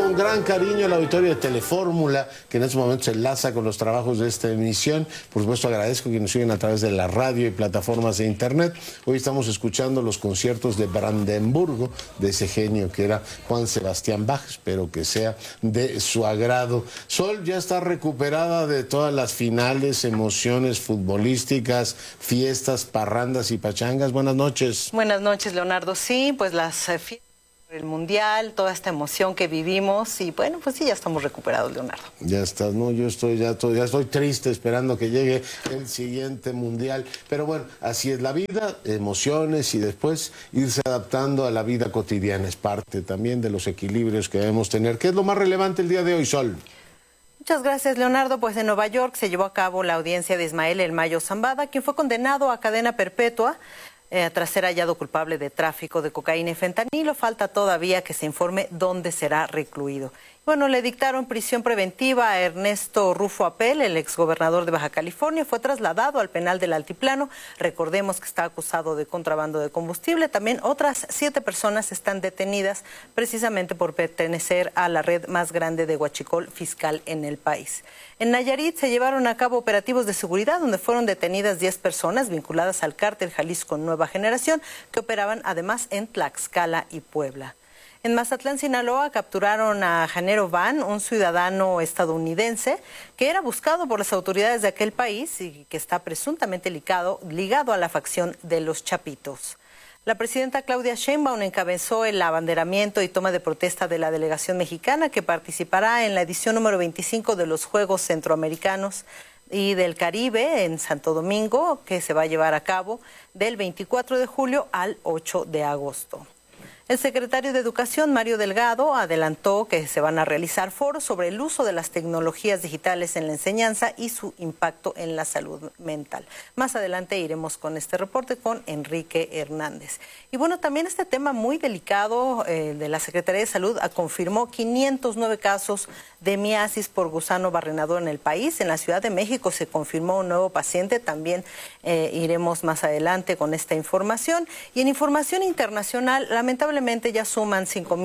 con gran cariño al auditorio de Telefórmula, que en este momento se enlaza con los trabajos de esta emisión. Por supuesto, agradezco que nos siguen a través de la radio y plataformas de internet. Hoy estamos escuchando los conciertos de Brandenburgo, de ese genio que era Juan Sebastián Bach. Espero que sea de su agrado. Sol ya está recuperada de todas las finales, emociones futbolísticas, fiestas, parrandas y pachangas. Buenas noches. Buenas noches, Leonardo. Sí, pues las fiestas, el Mundial, toda esta emoción que vivimos y bueno, pues sí, ya estamos recuperados, Leonardo. Ya estás, no, yo estoy ya estoy triste esperando que llegue el siguiente Mundial, pero bueno, así es la vida, emociones y después irse adaptando a la vida cotidiana es parte también de los equilibrios que debemos tener. ¿Qué es lo más relevante el día de hoy, Sol? Muchas gracias, Leonardo. Pues en Nueva York se llevó a cabo la audiencia de Ismael El Mayo Zambada, quien fue condenado a cadena perpetua tras ser hallado culpable de tráfico de cocaína y fentanilo. Falta todavía que se informe dónde será recluido. Bueno, le dictaron prisión preventiva a Ernesto Rufo Apel, el exgobernador de Baja California. Fue trasladado al penal del Altiplano. Recordemos que está acusado de contrabando de combustible. También otras 7 personas están detenidas precisamente por pertenecer a la red más grande de huachicol fiscal en el país. En Nayarit se llevaron a cabo operativos de seguridad donde fueron detenidas 10 personas vinculadas al cártel Jalisco Nueva Generación, que operaban además en Tlaxcala y Puebla. En Mazatlán, Sinaloa, capturaron a Janero Van, un ciudadano estadounidense que era buscado por las autoridades de aquel país y que está presuntamente ligado a la facción de los Chapitos. La presidenta Claudia Sheinbaum encabezó el abanderamiento y toma de protesta de la delegación mexicana que participará en la edición número 25 de los Juegos Centroamericanos y del Caribe en Santo Domingo, que se va a llevar a cabo del 24 de julio al 8 de agosto. El secretario de Educación, Mario Delgado, adelantó que se van a realizar foros sobre el uso de las tecnologías digitales en la enseñanza y su impacto en la salud mental. Más adelante iremos con este reporte con Enrique Hernández. Y bueno, también este tema muy delicado de la Secretaría de Salud confirmó 509 casos de miasis por gusano barrenador en el país. En la Ciudad de México se confirmó un nuevo paciente. También iremos más adelante con esta información. Y en información internacional, lamentablemente, ya suman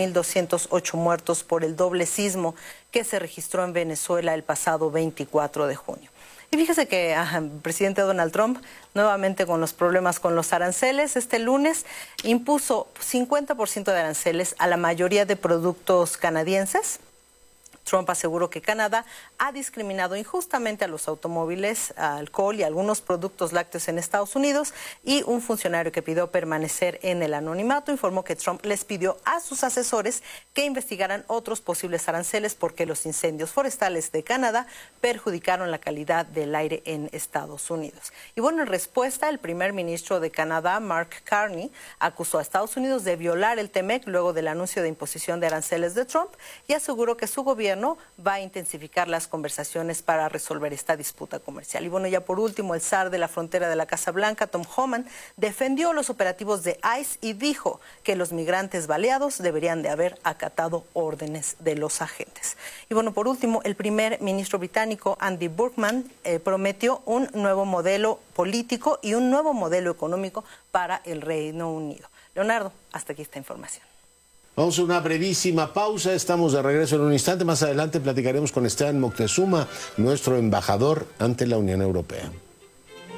5.208 muertos por el doble sismo que se registró en Venezuela el pasado 24 de junio. Y fíjese que el presidente Donald Trump, nuevamente con los problemas con los aranceles, este lunes impuso 50% de aranceles a la mayoría de productos canadienses. Trump aseguró que Canadá ha discriminado injustamente a los automóviles, a alcohol y a algunos productos lácteos en Estados Unidos, y un funcionario que pidió permanecer en el anonimato informó que Trump les pidió a sus asesores que investigaran otros posibles aranceles porque los incendios forestales de Canadá perjudicaron la calidad del aire en Estados Unidos. Y bueno, en respuesta, el primer ministro de Canadá, Mark Carney, acusó a Estados Unidos de violar el TEMEC luego del anuncio de imposición de aranceles de Trump y aseguró que su gobierno va a intensificar las conversaciones para resolver esta disputa comercial. Y bueno, ya por último, el zar de la frontera de la Casa Blanca, Tom Homan, defendió los operativos de ICE y dijo que los migrantes baleados deberían de haber acatado órdenes de los agentes. Y bueno, por último, el primer ministro británico, Andy Burnham, prometió un nuevo modelo político y un nuevo modelo económico para el Reino Unido. Leonardo, hasta aquí esta información. Vamos a una brevísima pausa, estamos de regreso en un instante. Más adelante platicaremos con Esteban Moctezuma, nuestro embajador ante la Unión Europea.